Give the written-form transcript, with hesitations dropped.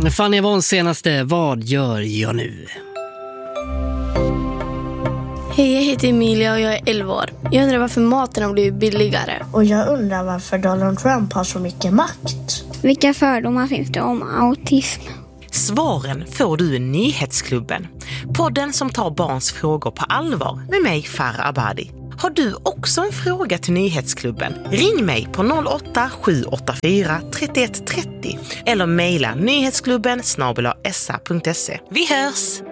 Fanny Avons senaste Vad gör jag nu? Hej, jag heter Emilia och jag är 11 år. Jag undrar varför maten har blivit billigare. Och jag undrar varför Donald Trump har så mycket makt. Vilka fördomar finns det om autism? Svaren får du i Nyhetsklubben. Podden som tar barns frågor på allvar med mig, Farah Abadi. Har du också en fråga till Nyhetsklubben? Ring mig på 08-784 31 30 eller mejla nyhetsklubben @sa.se. Vi hörs!